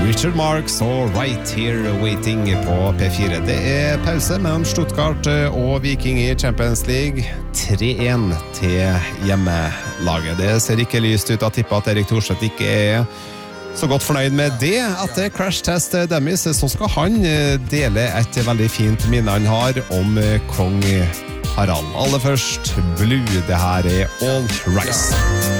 Richard Marx og Right Here Waiting på P4. Det pause mellom Stuttgart og Viking I Champions League. 3-1 til hjemmelaget. Det ser ikke lyst ut. Jeg tipper at Erik Thorstvedt ikke så godt fornøyd med det. Etter Crash Test Dummies så skal han dele et veldig fint minne han har om kong Harald. Aller først Blue, det her All Rise.